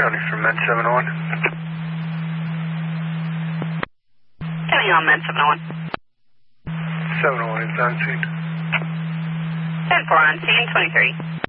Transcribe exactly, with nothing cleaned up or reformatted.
County from Med seven oh one. County on Med seven oh one. seven oh one is on scene. ten four on scene, twenty-three.